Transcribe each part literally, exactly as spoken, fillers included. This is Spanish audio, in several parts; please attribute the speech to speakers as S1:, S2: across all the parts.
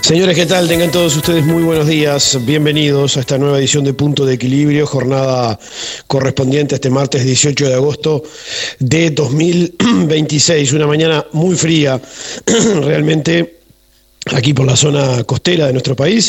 S1: Señores, ¿qué tal? Tengan todos ustedes muy buenos días. Bienvenidos a esta nueva edición de Punto de Equilibrio, jornada correspondiente a este martes dieciocho de agosto de dos mil veintiséis. Una mañana muy fría, realmente, aquí por la zona costera de nuestro país.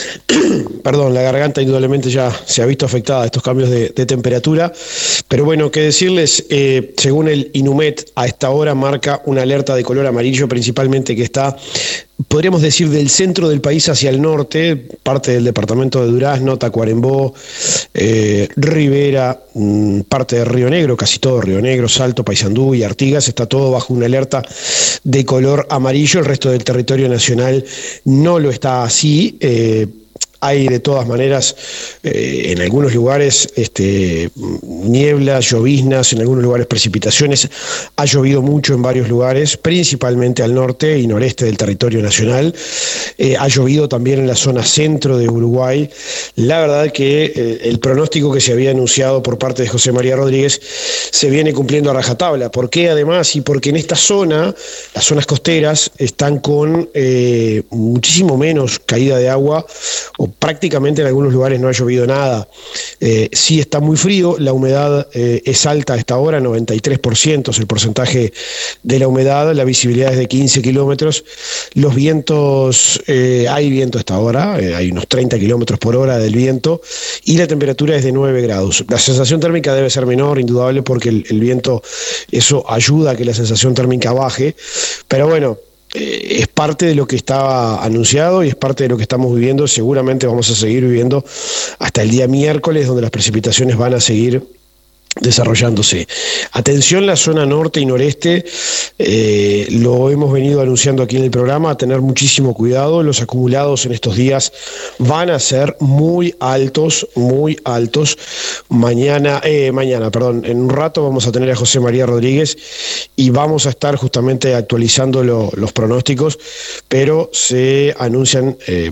S1: Perdón, la garganta indudablemente ya se ha visto afectada a estos cambios de, de temperatura. Pero bueno, qué decirles, eh, según el INUMET, a esta hora marca una alerta de color amarillo, principalmente que está, podríamos decir, del centro del país hacia el norte, parte del departamento de Durazno, Tacuarembó, eh, Rivera, mmm, parte de Río Negro, casi todo Río Negro, Salto, Paysandú y Artigas, está todo bajo una alerta de color amarillo. El resto del territorio nacional no lo está así. Eh, Hay de todas maneras eh, en algunos lugares este, nieblas, lloviznas, en algunos lugares precipitaciones. Ha llovido mucho en varios lugares, principalmente al norte y noreste del territorio nacional. Eh, ha llovido también en la zona centro de Uruguay. La verdad que eh, el pronóstico que se había anunciado por parte de José María Rodríguez se viene cumpliendo a rajatabla. ¿Por qué además? Y porque en esta zona, las zonas costeras, están con eh, muchísimo menos caída de agua, o prácticamente en algunos lugares no ha llovido nada. Eh, sí está muy frío, la humedad eh, es alta a esta hora, noventa y tres por ciento es el porcentaje de la humedad, la visibilidad es de quince kilómetros, los vientos, eh, hay viento a esta hora, eh, hay unos treinta kilómetros por hora del viento, y la temperatura es de nueve grados. La sensación térmica debe ser menor, indudable, porque el, el viento, eso ayuda a que la sensación térmica baje, pero bueno, es parte de lo que estaba anunciado y es parte de lo que estamos viviendo. Seguramente vamos a seguir viviendo hasta el día miércoles, donde las precipitaciones van a seguir desarrollándose. Atención, la zona norte y noreste, eh, lo hemos venido anunciando aquí en el programa, a tener muchísimo cuidado. Los acumulados en estos días van a ser muy altos, muy altos. Mañana, eh, mañana, perdón, en un rato vamos a tener a José María Rodríguez y vamos a estar justamente actualizando lo, los pronósticos, pero se anuncian eh,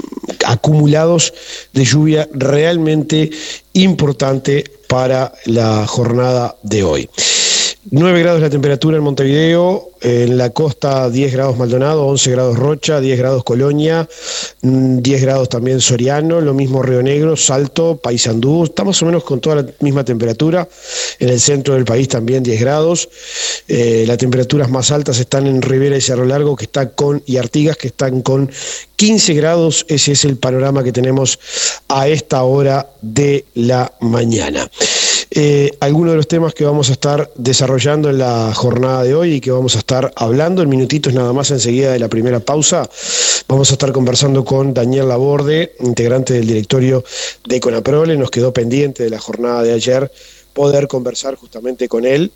S1: acumulados de lluvia realmente importante para la jornada de hoy. nueve grados la temperatura en Montevideo, en la costa diez grados Maldonado, once grados Rocha, diez grados Colonia, diez grados también Soriano, lo mismo Río Negro, Salto, Paysandú, está más o menos con toda la misma temperatura. En el centro del país también diez grados. Eh, las temperaturas más altas están en Rivera y Cerro Largo, que está con, y Artigas, que están con quince grados. Ese es el panorama que tenemos a esta hora de la mañana. Eh, algunos de los temas que vamos a estar desarrollando en la jornada de hoy y que vamos a estar hablando en minutitos nada más, enseguida de la primera pausa. Vamos a estar conversando con Daniel Laborde, integrante del directorio de Conaprole. Nos quedó pendiente de la jornada de ayer poder conversar justamente con él.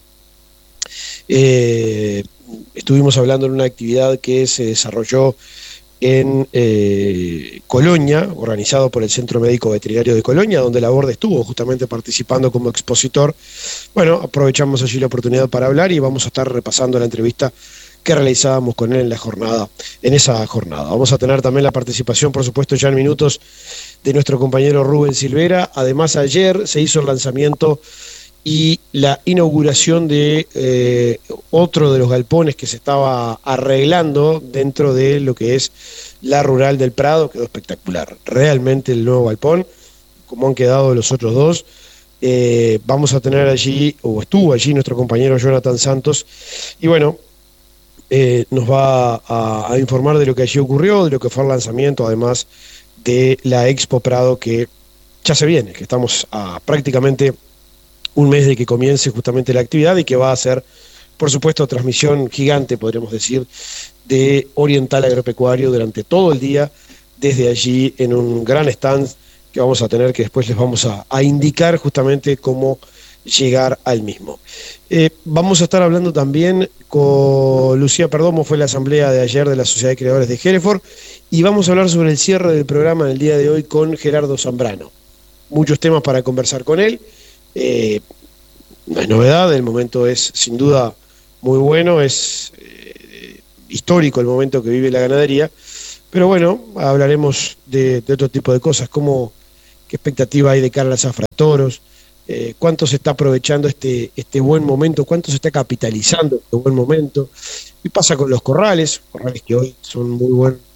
S1: Eh, estuvimos hablando en una actividad que se desarrolló en eh, Colonia, organizado por el Centro Médico Veterinario de Colonia, donde Laborde estuvo justamente participando como expositor. Bueno, aprovechamos allí la oportunidad para hablar y vamos a estar repasando la entrevista que realizábamos con él en la jornada, en esa jornada. Vamos a tener también la participación, por supuesto, ya en minutos, de nuestro compañero Rubén Silvera. Además, ayer se hizo el lanzamiento y la inauguración de eh, otro de los galpones que se estaba arreglando dentro de lo que es la Rural del Prado. Quedó espectacular, realmente, el nuevo galpón, como han quedado los otros dos. Eh, vamos a tener allí, o estuvo allí, nuestro compañero Jonathan Santos, y bueno, eh, nos va a, a informar de lo que allí ocurrió, de lo que fue el lanzamiento, además de la Expo Prado, que ya se viene, que estamos a prácticamente un mes de que comience justamente la actividad y que va a ser, por supuesto, transmisión gigante, podríamos decir, de Oriental Agropecuario durante todo el día, desde allí en un gran stand que vamos a tener, que después les vamos a, a indicar justamente cómo llegar al mismo. Eh, vamos a estar hablando también con Lucía Perdomo, fue la asamblea de ayer de la Sociedad de Creadores de Hereford, y vamos a hablar sobre el cierre del programa en el día de hoy con Gerardo Zambrano. Muchos temas para conversar con él. Eh, no es novedad, el momento es sin duda muy bueno, es eh, histórico el momento que vive la ganadería, pero bueno, hablaremos de, de otro tipo de cosas, como qué expectativa hay de cara a las zafra de toros, eh, cuánto se está aprovechando este, este buen momento, cuánto se está capitalizando este buen momento, qué pasa con los corrales, corrales que hoy son muy buenos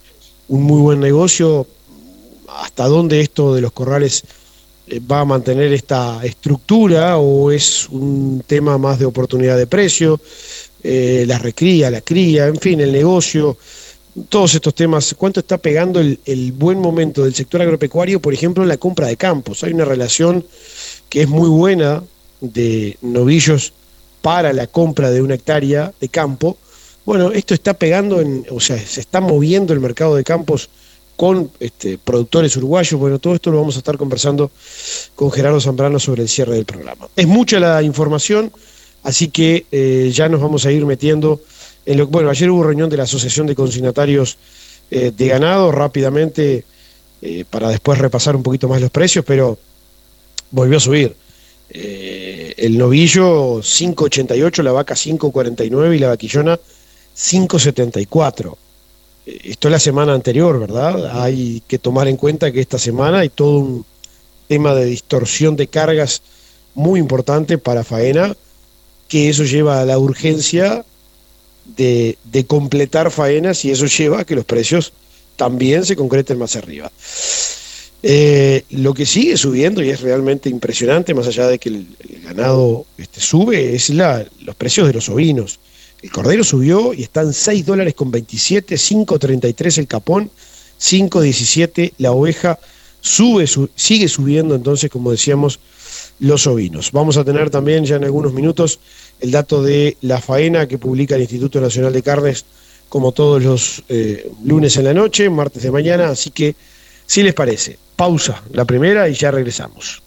S1: un muy buen negocio. ¿Hasta dónde esto de los corrales va a mantener esta estructura o es un tema más de oportunidad de precio? Eh, la recría, la cría, en fin, el negocio, todos estos temas. ¿Cuánto está pegando el, el buen momento del sector agropecuario, por ejemplo, en la compra de campos? Hay una relación que es muy buena de novillos para la compra de una hectárea de campo. Bueno, esto está pegando, en, o sea, se está moviendo el mercado de campos con este, productores uruguayos. Bueno, todo esto lo vamos a estar conversando con Gerardo Zambrano sobre el cierre del programa. Es mucha la información, así que eh, ya nos vamos a ir metiendo en lo que... Bueno, ayer hubo reunión de la Asociación de Consignatarios eh, de Ganado, rápidamente, eh, para después repasar un poquito más los precios, pero volvió a subir. Eh, el novillo cinco ochenta y ocho, la vaca cinco cuarenta y nueve y la vaquillona cinco setenta y cuatro. Esto es la semana anterior, ¿verdad? Hay que tomar en cuenta que esta semana hay todo un tema de distorsión de cargas muy importante para faena, que eso lleva a la urgencia de, de completar faenas y eso lleva a que los precios también se concreten más arriba. Eh, lo que sigue subiendo y es realmente impresionante, más allá de que el, el ganado este, sube, es la, los precios de los ovinos. El cordero subió y están seis dólares con veintisiete, cinco treinta y tres el capón, cinco diecisiete la oveja, sube, su, sigue subiendo entonces, como decíamos, los ovinos. Vamos a tener también ya en algunos minutos el dato de la faena que publica el Instituto Nacional de Carnes, como todos los eh, lunes en la noche, martes de mañana, así que, si les parece, pausa la primera y ya regresamos.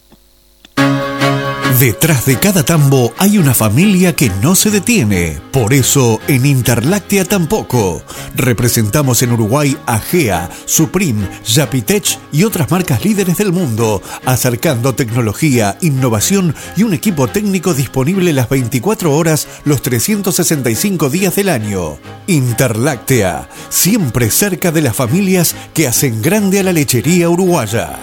S2: Detrás de cada tambo hay una familia que no se detiene. Por eso, en Interláctea tampoco. Representamos en Uruguay a Gea, Supreme, Yapitech y otras marcas líderes del mundo, acercando tecnología, innovación y un equipo técnico disponible las veinticuatro horas, los trescientos sesenta y cinco días del año. Interláctea, siempre cerca de las familias que hacen grande a la lechería uruguaya.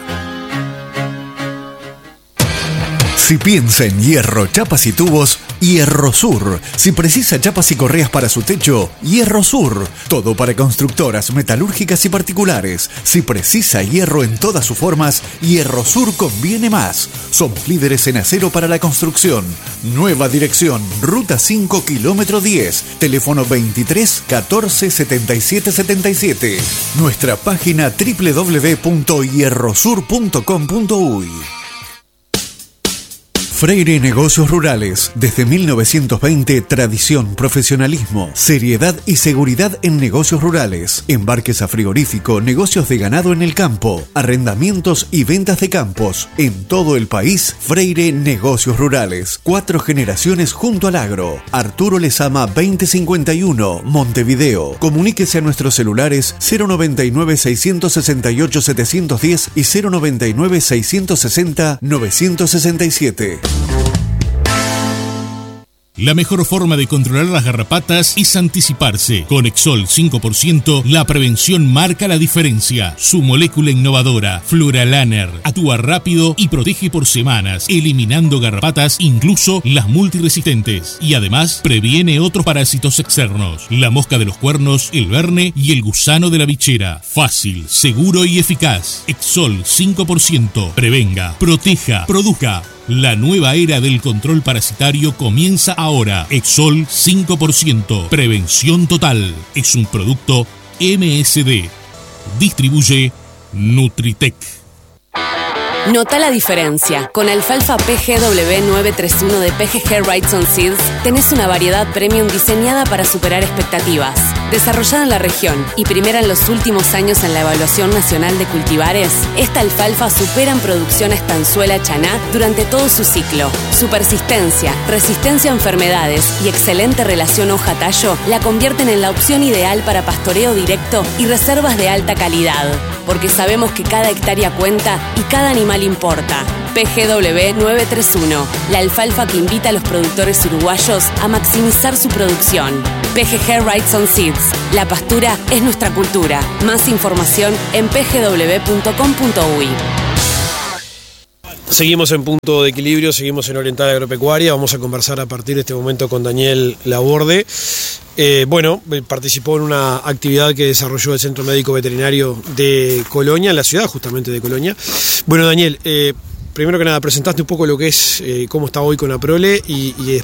S2: Si piensa en hierro, chapas y tubos, Hierro Sur. Si precisa chapas y correas para su techo, Hierro Sur. Todo para constructoras, metalúrgicas y particulares. Si precisa hierro en todas sus formas, Hierro Sur conviene más. Somos líderes en acero para la construcción. Nueva dirección, Ruta cinco, kilómetro diez. Teléfono veintitrés catorce setenta y siete setenta y siete. Nuestra página doble u doble u doble u punto hierro sur punto com punto uy. Freire Negocios Rurales. Desde mil novecientos veinte, tradición, profesionalismo, seriedad y seguridad en negocios rurales. Embarques a frigorífico, negocios de ganado en el campo, arrendamientos y ventas de campos. En todo el país, Freire Negocios Rurales. Cuatro generaciones junto al agro. Arturo Lezama veinte cincuenta y uno, Montevideo. Comuníquese a nuestros celulares cero noventa y nueve, seiscientos sesenta y ocho, setecientos diez y cero noventa y nueve, seiscientos sesenta, novecientos sesenta y siete.
S3: La mejor forma de controlar las garrapatas es anticiparse. Con Exol cinco por ciento, la prevención marca la diferencia. Su molécula innovadora, Fluralaner, actúa rápido y protege por semanas, eliminando garrapatas, incluso las multiresistentes. Y además, previene otros parásitos externos. La mosca de los cuernos, el verne y el gusano de la bichera. Fácil, seguro y eficaz. Exol cinco por ciento. Prevenga, proteja, produzca. La nueva era del control parasitario comienza ahora. Exol cinco por ciento. Prevención total. Es un producto M S D. Distribuye Nutritec.
S4: Nota la diferencia. Con alfalfa P G W nueve treinta y uno de P G G Wrightson Seeds tenés una variedad premium diseñada para superar expectativas. Desarrollada en la región y primera en los últimos años en la Evaluación Nacional de Cultivares, esta alfalfa supera en producción a estanzuela chaná durante todo su ciclo. Su persistencia, resistencia a enfermedades y excelente relación hoja-tallo la convierten en la opción ideal para pastoreo directo y reservas de alta calidad. Porque sabemos que cada hectárea cuenta y cada animal importa. P G W nueve treinta y uno, la alfalfa que invita a los productores uruguayos a maximizar su producción. P G G Wrightson Seeds, la pastura es nuestra cultura. Más información en p g w punto com punto uy.
S1: Seguimos en Punto de Equilibrio, seguimos en Oriental Agropecuaria. Vamos a conversar a partir de este momento con Daniel Laborde. Eh, bueno, participó en una actividad que desarrolló el Centro Médico Veterinario de Colonia, en la ciudad justamente de Colonia. Bueno, Daniel, eh, primero que nada, presentaste un poco lo que es, eh, cómo está hoy con la Prole y, y